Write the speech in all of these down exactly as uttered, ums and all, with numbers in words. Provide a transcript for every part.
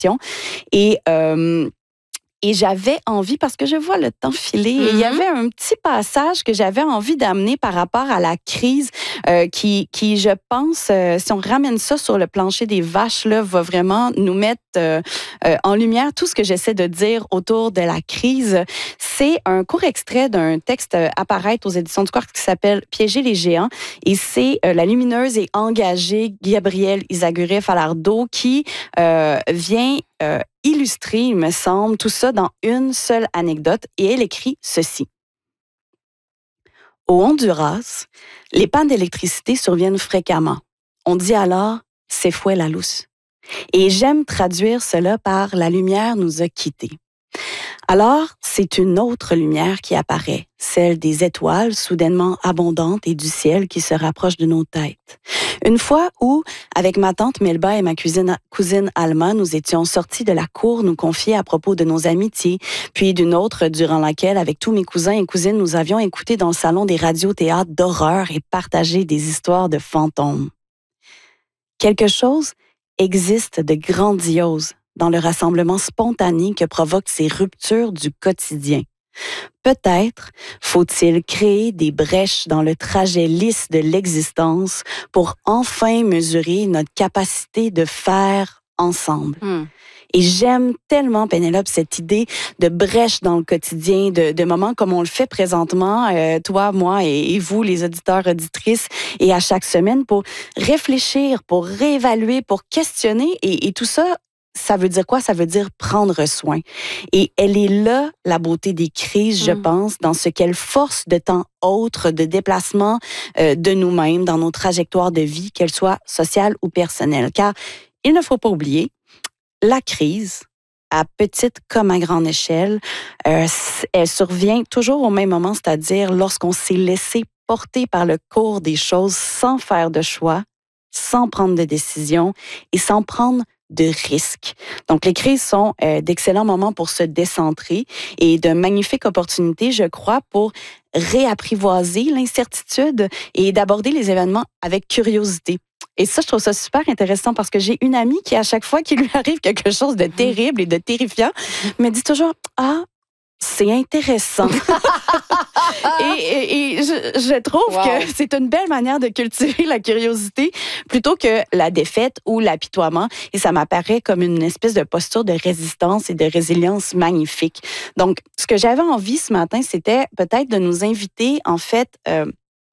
question. Et... Euh, Et j'avais envie, parce que je vois le temps filer, mm-hmm. et il y avait un petit passage que j'avais envie d'amener par rapport à la crise euh, qui, qui, je pense, euh, si on ramène ça sur le plancher des vaches, là, va vraiment nous mettre euh, euh, en lumière tout ce que j'essaie de dire autour de la crise. C'est un court extrait d'un texte apparaître aux éditions du Quartz qui s'appelle « Piéger les géants ». Et c'est euh, la lumineuse et engagée Gabrielle Yzaguirre-Falardeau qui euh, vient... Euh, illustrer, il me semble, tout ça dans une seule anecdote, et elle écrit ceci. Au Honduras, les pannes d'électricité surviennent fréquemment. On dit alors « c'est fouet la lousse ». Et j'aime traduire cela par « la lumière nous a quittés ». Alors, c'est une autre lumière qui apparaît, celle des étoiles soudainement abondantes et du ciel qui se rapproche de nos têtes. Une fois où, avec ma tante Melba et ma cousine, cousine Alma, nous étions sortis de la cour nous confier à propos de nos amitiés, puis d'une autre durant laquelle, avec tous mes cousins et cousines, nous avions écouté dans le salon des radiothéâtres d'horreur et partagé des histoires de fantômes. Quelque chose existe de grandiose dans le rassemblement spontané que provoquent ces ruptures du quotidien. Peut-être faut-il créer des brèches dans le trajet lisse de l'existence pour enfin mesurer notre capacité de faire ensemble. Mm. Et j'aime tellement, Pénélope, cette idée de brèche dans le quotidien, de, de moments comme on le fait présentement, euh, toi, moi et, et vous, les auditeurs, auditrices, et à chaque semaine pour réfléchir, pour réévaluer, pour questionner, et, et tout ça, ça veut dire quoi? Ça veut dire prendre soin. Et elle est là, la beauté des crises, je mmh. pense, dans ce qu'elle force de temps autre, de déplacement euh, de nous-mêmes, dans nos trajectoires de vie, qu'elles soient sociales ou personnelles. Car il ne faut pas oublier, la crise, à petite comme à grande échelle, euh, elle survient toujours au même moment, c'est-à-dire lorsqu'on s'est laissé porter par le cours des choses sans faire de choix, sans prendre de décision et sans prendre de risques. Donc, les crises sont euh, d'excellents moments pour se décentrer et de magnifiques opportunités, je crois, pour réapprivoiser l'incertitude et d'aborder les événements avec curiosité. Et ça, je trouve ça super intéressant parce que j'ai une amie qui, à chaque fois qu'il lui arrive quelque chose de terrible et de terrifiant, me dit toujours « Ah, c'est intéressant. » Et, et, et je, je trouve wow. que c'est une belle manière de cultiver la curiosité plutôt que la défaite ou l'apitoiement. Et ça m'apparaît comme une espèce de posture de résistance et de résilience magnifique. Donc, ce que j'avais envie ce matin, c'était peut-être de nous inviter, en fait, euh,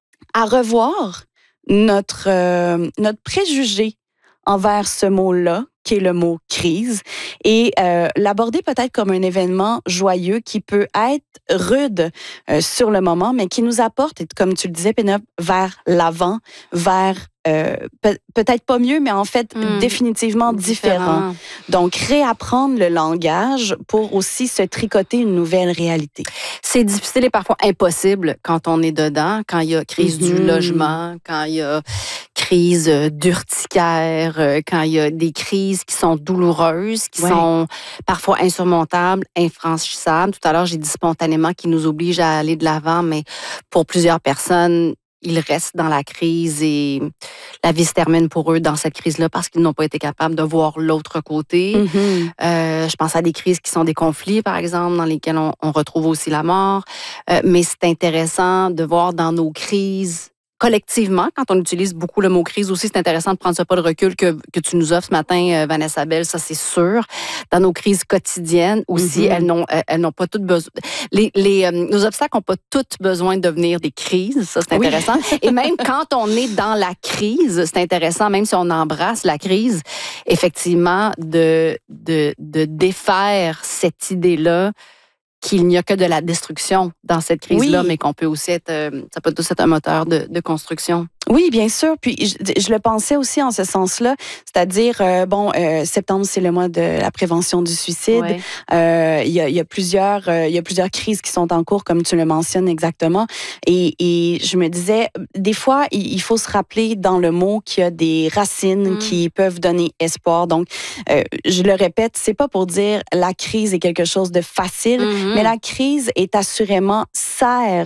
à revoir notre, euh, notre préjugé envers ce mot-là, qui est le mot crise, et euh, l'aborder peut-être comme un événement joyeux qui peut être rude euh, sur le moment, mais qui nous apporte, comme tu le disais, Pénélope, vers l'avant, vers euh, pe- peut-être pas mieux, mais en fait mmh. définitivement différent. différent. Donc, réapprendre le langage pour aussi se tricoter une nouvelle réalité. C'est difficile et parfois impossible quand on est dedans, quand il y a crise mmh. du logement, quand il y a crise d'urticaire, quand il y a des crises qui sont douloureuses, qui ouais. sont parfois insurmontables, infranchissables. Tout à l'heure, j'ai dit spontanément qui nous obligent à aller de l'avant, mais pour plusieurs personnes, ils restent dans la crise et la vie se termine pour eux dans cette crise-là parce qu'ils n'ont pas été capables de voir l'autre côté. Mm-hmm. Euh, je pense à des crises qui sont des conflits, par exemple, dans lesquels on, on retrouve aussi la mort. Euh, mais c'est intéressant de voir dans nos crises collectivement, quand on utilise beaucoup le mot crise aussi, c'est intéressant de prendre ce pas de recul que, que tu nous offres ce matin, Vanessa Bell, ça c'est sûr. Dans nos crises quotidiennes aussi, mm-hmm. elles n'ont elles n'ont pas toutes besoin... Les, les, euh, nos obstacles n'ont pas toutes besoin de devenir des crises, ça c'est intéressant. Oui. Et même quand on est dans la crise, c'est intéressant, même si on embrasse la crise, effectivement, de, de, de défaire cette idée-là qu'il n'y a que de la destruction dans cette crise-là, oui. mais qu'on peut aussi être, euh, ça peut aussi être un moteur de, de construction. Oui, bien sûr. Puis je, je le pensais aussi en ce sens-là, c'est-à-dire euh, bon, euh, septembre c'est le mois de la prévention du suicide. Ouais. Euh, il y a, il y a plusieurs, euh, il y a plusieurs crises qui sont en cours, comme tu le mentionnes exactement. Et, et je me disais, des fois, il, il faut se rappeler dans le mot qu'il y a des racines mm. qui peuvent donner espoir. Donc, euh, je le répète, c'est pas pour dire la crise est quelque chose de facile, mm-hmm. mais la crise est assurément sert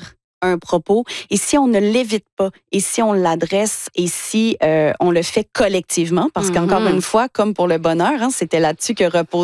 un propos et si on ne l'évite pas et si on l'adresse et si euh, on le fait collectivement, parce mm-hmm. qu'encore une fois, comme pour le bonheur, hein, c'était là-dessus que repose